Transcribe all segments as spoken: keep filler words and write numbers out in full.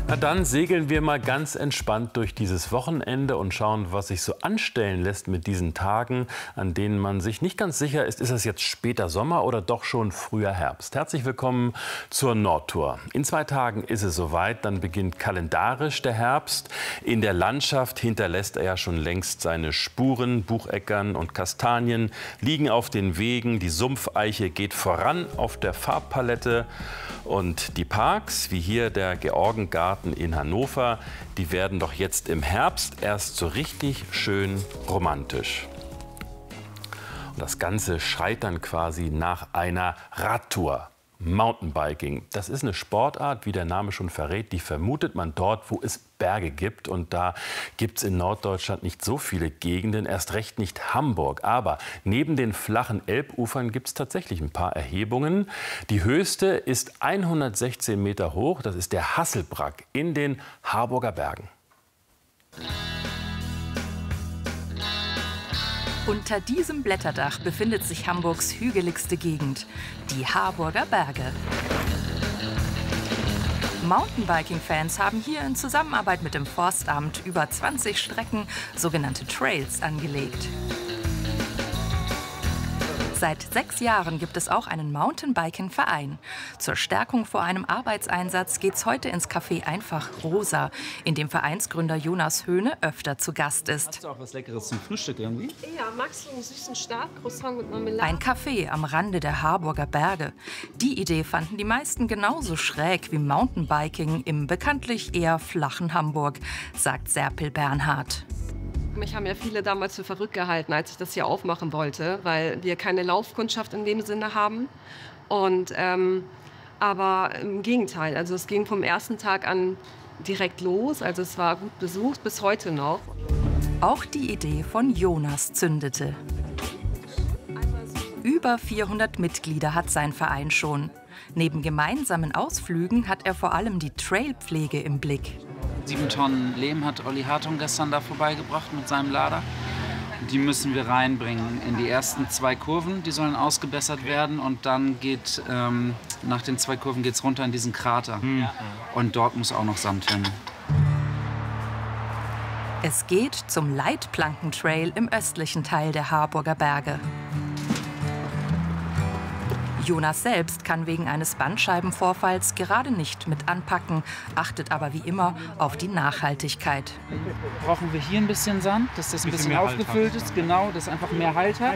Na dann segeln wir mal ganz entspannt durch dieses Wochenende und schauen, was sich so anstellen lässt mit diesen Tagen, an denen man sich nicht ganz sicher ist, ist es jetzt später Sommer oder doch schon früher Herbst. Herzlich willkommen zur Nordtour. In zwei Tagen ist es soweit, dann beginnt kalendarisch der Herbst. In der Landschaft hinterlässt er ja schon längst seine Spuren. Bucheckern und Kastanien liegen auf den Wegen, die Sumpfeiche geht voran auf der Farbpalette und die Parks, wie hier der Georgengarten in Hannover, die werden doch jetzt im Herbst erst so richtig schön romantisch. Und das Ganze schreit dann quasi nach einer Radtour. Mountainbiking, das ist eine Sportart, wie der Name schon verrät, die vermutet man dort, wo es Berge gibt. Und da gibt es in Norddeutschland nicht so viele Gegenden, erst recht nicht Hamburg. Aber neben den flachen Elbufern gibt es tatsächlich ein paar Erhebungen. Die höchste ist hundertsechzehn Meter hoch, das ist der Hasselbrack in den Harburger Bergen. Unter diesem Blätterdach befindet sich Hamburgs hügeligste Gegend, die Harburger Berge. Mountainbiking-Fans haben hier in Zusammenarbeit mit dem Forstamt über zwanzig Strecken, sogenannte Trails, angelegt. Seit sechs Jahren gibt es auch einen Mountainbiking-Verein. Zur Stärkung vor einem Arbeitseinsatz geht's heute ins Café Einfach Rosa, in dem Vereinsgründer Jonas Höhne öfter zu Gast ist. Hast du auch was Leckeres zum Frühstück irgendwie? Ja, magst du einen süßen Start, Croissant mit Marmelade? Ein Café am Rande der Harburger Berge. Die Idee fanden die meisten genauso schräg wie Mountainbiking im bekanntlich eher flachen Hamburg, sagt Serpil Bernhard. Mich haben ja viele damals für verrückt gehalten, als ich das hier aufmachen wollte, weil wir keine Laufkundschaft in dem Sinne haben. Und, ähm, aber im Gegenteil, also es ging vom ersten Tag an direkt los, also es war gut besucht, bis heute noch. Auch die Idee von Jonas zündete. Über vierhundert Mitglieder hat sein Verein schon. Neben gemeinsamen Ausflügen hat er vor allem die Trailpflege im Blick. Sieben Tonnen Lehm hat Olli Hartung gestern da vorbeigebracht mit seinem Lader. Die müssen wir reinbringen in die ersten zwei Kurven. Die sollen ausgebessert werden und dann geht ähm, nach den zwei Kurven geht's runter in diesen Krater. Mhm. Und dort muss auch noch Sand hin. Es geht zum Leitplankentrail im östlichen Teil der Harburger Berge. Jonas selbst kann wegen eines Bandscheibenvorfalls gerade nicht mit anpacken, achtet aber wie immer auf die Nachhaltigkeit. Brauchen wir hier ein bisschen Sand, dass das ein bisschen, bisschen aufgefüllt ist, genau, dass einfach mehr Halt hat.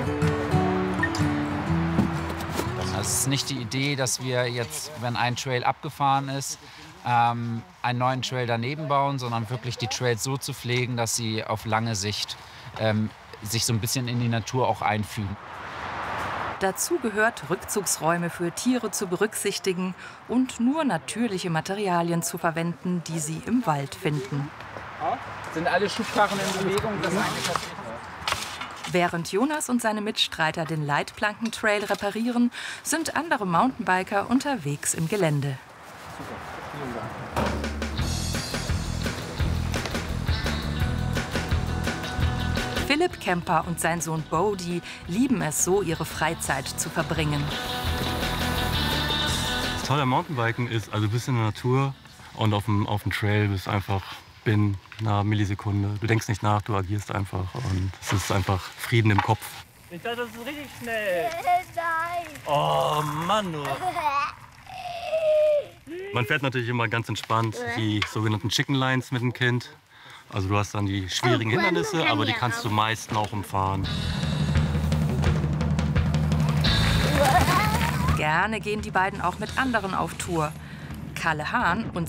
Es ist nicht die Idee, dass wir jetzt, wenn ein Trail abgefahren ist, ähm, einen neuen Trail daneben bauen, sondern wirklich die Trails so zu pflegen, dass sie auf lange Sicht ähm, sich so ein bisschen in die Natur auch einfügen. Dazu gehört, Rückzugsräume für Tiere zu berücksichtigen und nur natürliche Materialien zu verwenden, die sie im Wald finden. Sind alle Schubkarren in Bewegung? Das eine Während Jonas und seine Mitstreiter den Leitplankentrail reparieren, sind andere Mountainbiker unterwegs im Gelände. Super, vielen Dank. Philipp Kemper und sein Sohn Bodhi lieben es so, ihre Freizeit zu verbringen. Das Tolle am Mountainbiken ist, also du bist in der Natur und auf dem, auf dem Trail bist einfach binnen einer Millisekunde. Du denkst nicht nach, du agierst einfach und es ist einfach Frieden im Kopf. Ich dachte, das ist richtig schnell. Nein. Oh Mann, nur. Man fährt natürlich immer ganz entspannt die sogenannten Chicken Lines mit dem Kind. Also du hast dann die schwierigen Hindernisse, aber die kannst du meist auch umfahren. Gerne gehen die beiden auch mit anderen auf Tour. Kalle Hahn und